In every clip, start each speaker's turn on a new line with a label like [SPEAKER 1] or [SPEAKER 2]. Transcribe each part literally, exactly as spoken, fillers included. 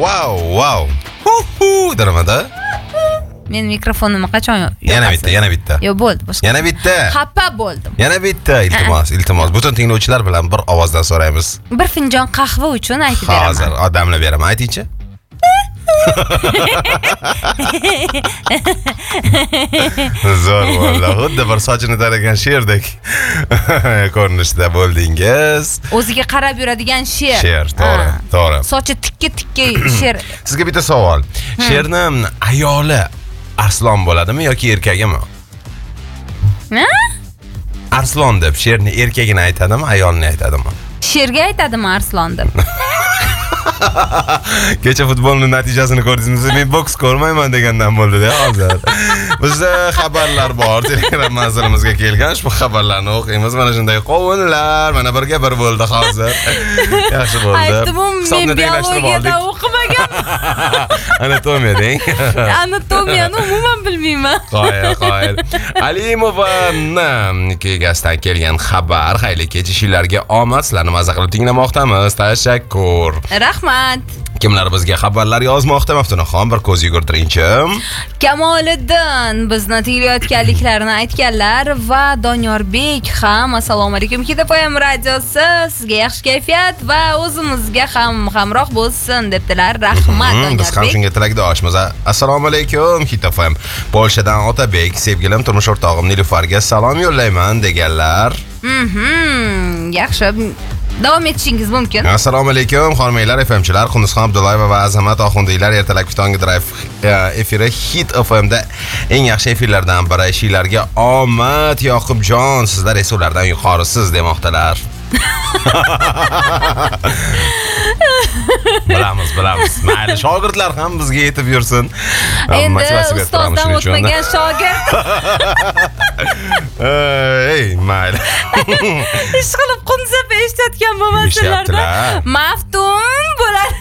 [SPEAKER 1] wow, wow. Hu hu deramada.
[SPEAKER 2] Men mikrofonimni qachon yo'qasiz?
[SPEAKER 1] Yana bitta, yana bitta.
[SPEAKER 2] Yo'q, bo'ldi, boshqa.
[SPEAKER 1] Yana bitta.
[SPEAKER 2] Xafa bo'ldim.
[SPEAKER 1] Yana bitta, iltimos, iltimos. Butun tinglovchilar bilan bir ovozdan so'raymiz.
[SPEAKER 2] Bir finjon qahva uchun aytib beraman.
[SPEAKER 1] Hozir odamlar beraman, aytingchi. Zo'r vallahi, xuddi bir sochini taragan sherdek ko'rinishda bo'ldingiz.
[SPEAKER 2] O'ziga qarab yuradigan sher.
[SPEAKER 1] Sher, to'g'ri, to'g'ri.
[SPEAKER 2] Sochi tikka-tikka sher.
[SPEAKER 1] Sizga bitta savol. Sherni ayoli arslon bo'ladimi yoki erkagimi?
[SPEAKER 2] Ha?
[SPEAKER 1] Arslon deb sherni erkagini aytadimi, ayolni aytadimi?
[SPEAKER 2] Sherga aytadimi arslon deb?
[SPEAKER 1] Kecha futbolning natijasini ko'rdingizmi? Men boks ko'rmayman degandan bo'ldi-da hozir. Bizda xabarlar bor. Telegram manzilimizga kelgan ushbu xabarlarni o'qiymiz. Mana shunday qovunlar, mana birga bir bo'ldi hozir. Yaxshi bo'ldi.
[SPEAKER 2] Aytdim, men biologiyada o'qimagan.
[SPEAKER 1] Anatomiya deng.
[SPEAKER 2] Anatomiyani umuman bilmayman.
[SPEAKER 1] Qoyil, qoyil. Alimovani kegasdan kelgan xabar. Xayli kechishlarga omad. Sizlarni maza qilib tinglamoqdamiz. Tashakkur.
[SPEAKER 2] Rahmat.
[SPEAKER 1] Kimlar bizga xabarlar yozmoqda? Maftunaxon bir ko'z yugurtiringchi.
[SPEAKER 2] Kamoliddin bizni tinglayotganliklarini aytganlar va Donyorbek ham assalomu alaykum. Hit F M radiosi sizga yaxshi kayfiyat va o'zimizga ham hamroh bo'lsin debdilar. Rahmat Donyorbek.
[SPEAKER 1] Biz ham shunga tilakdoshmiz. Assalomu alaykum Hit F M. Polshadan Otabek, sevgilim turmush o'rtog'im Nilufarga salom yo'llayman deganlar.
[SPEAKER 2] Mhm. Yaxshi. Davom etishingiz mumkin.
[SPEAKER 1] Assalomu alaykum xonimlar F M'chilar, Qunduzxon Abdullayeva va Azamat Oxundiylar ertalab Tongi Drive efiri Hit F M'da eng yaxshi efirlardan biri. Ishinglarga omad Yoqubjon, sizlar esa ulardan yuqorisiz demoqdalar. Bilamiz, bilamiz. Mayli, shogirdlar ham bizga yetib yursin.
[SPEAKER 2] Endi ustozdan o'tmagan shogird.
[SPEAKER 1] Ey, mayli.
[SPEAKER 2] Ish qilib Qunzab eshitayotgan bo'lmasinlarda. Maftun bo'ladi.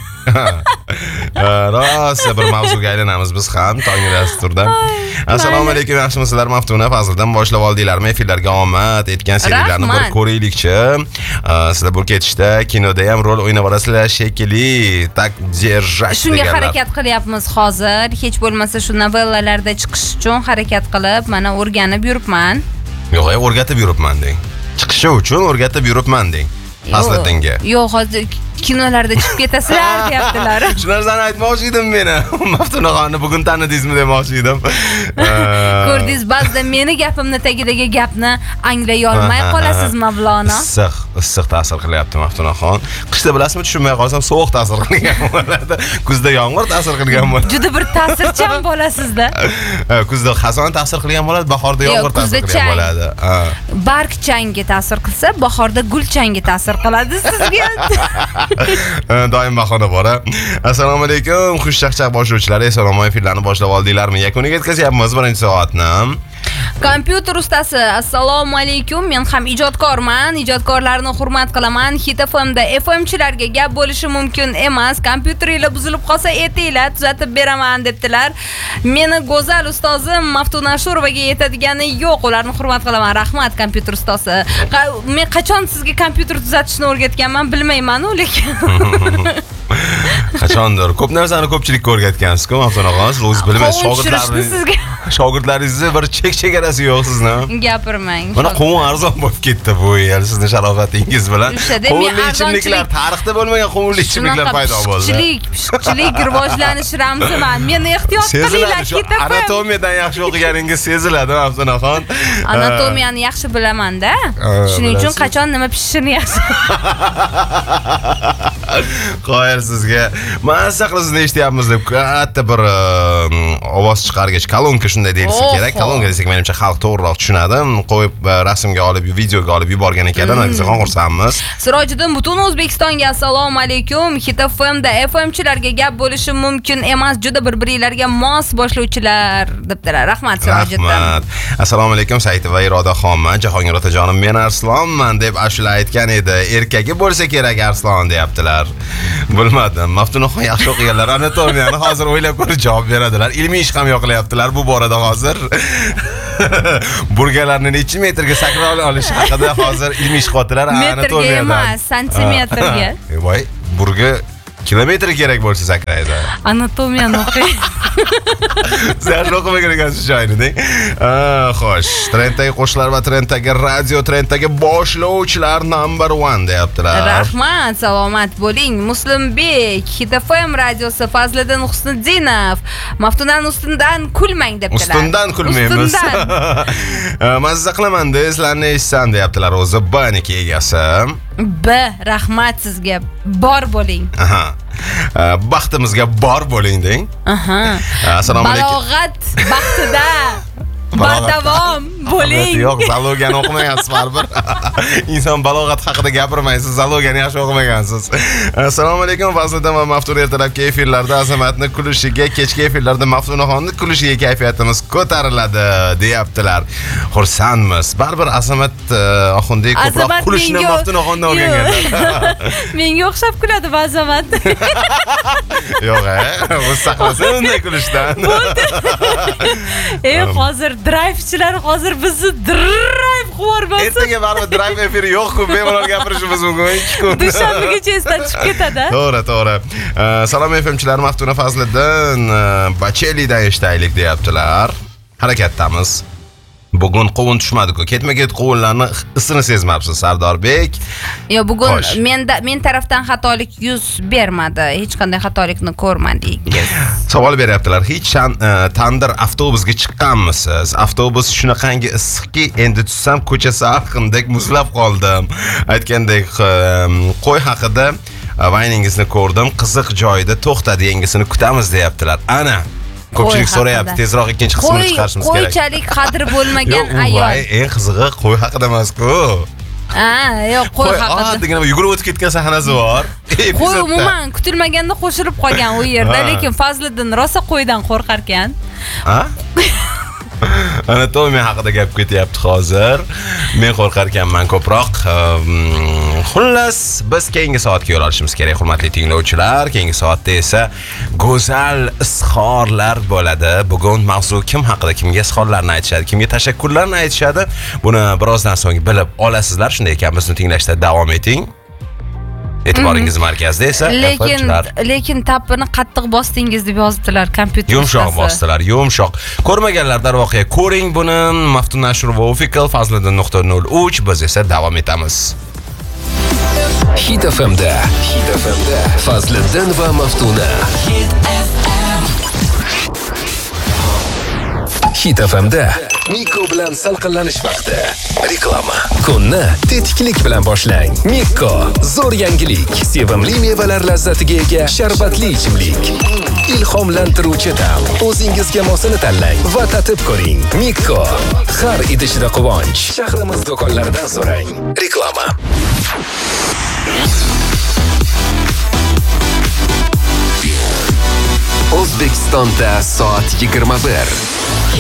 [SPEAKER 1] Rosa bir mavzuga aylanamiz biz ham tonggi dasturda. Assalomu alaykum, yaxshimisizlar? Maftuna Fazildan boshlab oldinglarmi? Efirlarga omad etgan seriallarni bir ko'raylikchi. Sizlar bu ketishda kinoda ham rol o'ynab olasizlar shekilli. Tak держать.
[SPEAKER 2] Shunga harakat qilyapmiz hozir. Hech bo'lmasa shu novellalarda chiqish uchun harakat qilib, mana o'rganib yuribman.
[SPEAKER 1] Yo'q, o'rgatib yuribman deng. Chiqishi uchun o'rgatib yuribman deng. Aslitinga.
[SPEAKER 2] Yo'q, hozir kinolarda chiqib ketasizlar deyaptilar.
[SPEAKER 1] Shu narsani aytmoqchi edim meni. Maftunaxonni bugun tanidingizmi demoqchi edim.
[SPEAKER 2] Ko'rdingiz, ba'zida meni gapimni tagidagi gapni anglay olmay qolasiz Mavlona.
[SPEAKER 1] Issiq, issiq ta'sir qilyapti Maftunaxon. Qishda bilasizmi, tushunmay qolsam sovuq ta'sir qilgan bo'ladi. Kuzda yomg'ir ta'sir qilgan bo'ladi.
[SPEAKER 2] Juda bir ta'sirchan bo'lasizda.
[SPEAKER 1] Kuzda xazon ta'sir qilgan bo'ladi, bahorda yomg'ir ta'sir qilgan bo'ladi.
[SPEAKER 2] Barg changi ta'sir qilsa, bahorda gul changi ta'sir qiladi sizga.
[SPEAKER 1] Doim bahona bor. Assalomu alaykum, xushchaqchaq boshlovchilar. Assalomu efirlarni boshlab oldinglarmi? Yakuniga yetkazyapmiz birinchi soatni.
[SPEAKER 2] Kompyuter ustasi, assalomu alaykum. Men ham ijodkorman. Ijodkorlarni hurmat qilaman. Hit F M'da F M'chilarga gap bo'lishi mumkin emas. Kompyuteringlar buzilib qolsa, etinglar tuzatib beraman debdilar. Meni go'zal ustozim Maftuna Shurovaga yetadigani yo'q. Ularni hurmat qilaman. Rahmat kompyuter ustasi. Men qachon sizga kompyuter tuzatishni o'rgatganman bilmayman-ku, lekin
[SPEAKER 1] qachondir ko'p narsani ko'pchilikka o'rgatgansiz-ku, Maftunaxon. Siz o'zingiz bilmaysiz, shogirdlaringizni shogirdlaringizni bir chek chegarasi yo'q sizni.
[SPEAKER 2] Gapirmang.
[SPEAKER 1] Mana qovun arzon bo'lib ketdi bu yil sizni sharofatingiz bilan. Qovunli ichimliklar, tarixda bo'lmagan qovunli ichimliklar paydo bo'ldi.
[SPEAKER 2] Pishiqchilik, pishiqchilik rivojlanish ramziman. Meni ehtiyot qilinglar, ketib.
[SPEAKER 1] Anatomiyadan yaxshi o'qiganingiz seziladi, Maftunaxon.
[SPEAKER 2] Anatomiyani yaxshi bilaman-da. Shuning uchun qachon nima pishishini yaxshi.
[SPEAKER 1] Qoyil sizga. Masa qilib sizni eshityapmiz deb katta bir ovoz chiqargich, kolonka shunday deyilsa kerak. Kolonka desak menimcha xalq to'g'riroq tushunadi. Qo'yib rasmga olib, videoga olib yuborgan ekanlar. Naqsa xursandmiz.
[SPEAKER 2] Sirojiddin butun O'zbekistonga assalomu alaykum. Hit F M'da F M'chilarga gap bo'lishi mumkin emas, juda bir-biringlarga mos boshlovchilar debdilar. Rahmat Sirojiddin.
[SPEAKER 1] Rahmat. Assalomu alaykum Said va Irodaxonman. Jahongir otajonim, men Arslonman deb ashula aytgan edi. Erkagi bo'lsa kerak Arslon deyaptilar. Bilmadim. Maftunaxon yaxshi o'qiganlar anatomiyani hozir o'ylab ko'rib javob beradilar. Ilmiy ish ham yoqlayaptilar bu borada hozir. Burgalarni necha metrga sakray olish haqida hozir ilmiy ish qotilar anatomiyada.
[SPEAKER 2] Metrga emas, santimetrga.
[SPEAKER 1] Voy, burga kilometr kerak bo'lsa sakraydi.
[SPEAKER 2] Anatomiyani o'qing.
[SPEAKER 1] Siz yaxshi o'qimagan ekansiz shoyini. Xo'sh, trenddagi qo'shiqlar va trenddagi radio, trenddagi boshlovchilar number one deyaptilar.
[SPEAKER 2] Rahmat, salomat bo'ling. Muslimbek, Hit F M radiosi Fazliddin Husniddinov. Maftunan ustundan kulmang debdilar.
[SPEAKER 1] Ustundan kulmaymiz. Mazza qilaman de, sizlarni eshitsam deyaptilar o'zi baniki egasi.
[SPEAKER 2] B, rahmat sizga. Bor bo'ling.
[SPEAKER 1] Aha. Baxtimizga bor bo'ling deng.
[SPEAKER 2] Aha.
[SPEAKER 1] Assalomu alaykum.
[SPEAKER 2] Balog'at baxtida bardavom bo'ling.
[SPEAKER 1] Yo'q, zalogani o'qimagansiz baribir. Inson balog'at haqida gapirmaysiz, zalogani yaxshi o'qimagansiz. Assalomu alaykum. Fazliddin va Maftun ertalabki efirlarda Azamatni kulishiga, kechki efirlarda Maftunaxonni kulishiga kayfiyatimiz ko'tariladi, deyaptilar. Xursandmiz. Baribir Azamat Oxundek ko'proq kulishni Maftunaxonni o'rganganlar.
[SPEAKER 2] Menga o'xshab kuladi Azamat.
[SPEAKER 1] Yo'q, o'z saqlasin unday kulishdan.
[SPEAKER 2] Ey, hozir drayvchilar hozir bizni drayv qo'rmasin.
[SPEAKER 1] Ertaga baribir drayv efiri yo'q-ku, bemalol gapirishimiz mumkin ikki kun.
[SPEAKER 2] Dushanbagacha esdan chiqib ketadi.
[SPEAKER 1] To'g'ri, to'g'ri. Salom F M chilar, Maftuna Fazliddin Bachelidan eshitaylik deyaptilar. Harakatdamiz. Bugun qovun tushmadi-ku. Ketma-ket qovunlarni isini sezmabsiz, Sardorbek.
[SPEAKER 2] Yo, bugun menda men tarafdan xatolik yuz bermadi. Hech qanday xatolikni ko'rmadik.
[SPEAKER 1] Savol beryaptilar. Hech tandir avtobusga chiqqanmisiz? Avtobus shunaqangi issiqki, endi tushsam ko'cha salqindek muzlab qoldim. Aytgandek, qo'y haqida vayningizni ko'rdim. Qiziq joyda to'xtadi, yangisini kutamiz deyaptilar. Ana ko'pchilik so'rayapti, tezroq ikkinchi qismini chiqarishimiz kerak.
[SPEAKER 2] Qo'ychalik qadri bo'lmagan ayol.
[SPEAKER 1] Voy, eng qizig'i qo'y haqida emas-ku.
[SPEAKER 2] Ha, yo'q, qo'y haqida.
[SPEAKER 1] Degan yugurib o'tib ketgan sahnasi bor.
[SPEAKER 2] Qo'y umuman kutilmaganda qo'shilib qolgan u yerda, lekin Fazliddin rosa qo'ydan qo'rqar ekan.
[SPEAKER 1] Ha? Anatomiya haqida gap ketyapti hozir. Men qo'rqar ekanman ko'proq. Xullas, biz keyingi soatga yo'l olishimiz kerak, hurmatli tinglovchilar. Keyingi soatda esa go'zal izhorlar bo'ladi. Bugun mavzu kim haqida, kimga izhorlarni aytishadi, kimga tashakkurlarni aytishadi? Buni birozdan so'ng bilib olasizlar. Shunday ekan, bizni tinglashda davom eting. E'tiboringiz markazida esa
[SPEAKER 2] lekin lekin tappini qattiq bosdingiz deb yozibdilar kompyuter.
[SPEAKER 1] Yumshoq bosdilar, yumshoq. Ko'rmaganlar darvoqe ko'ring buni. Maftun Nashrova Official Fazliddin nuqta nol uch. Biz esa davom etamiz.
[SPEAKER 3] Hit F M'da Hit F M'da Fazliddin va Maftuna. Hit F M. Hit F M'da Mikko bilan salqinlanish vaqti. Reklama. Kunni tetiklik bilan boshlang. Mikko, zo'r yangilik. Sevimli mevalar lazzatiga ega sharbatli ichimlik. Ilhomlantiruvchi ta'm. O'zingizga mosini tanlang va tatib ko'ring. Mikko, har idishida quvonch. Shahrimiz do'konlaridan so'rang. Reklama. O'zbekistonda soat yigirma bir.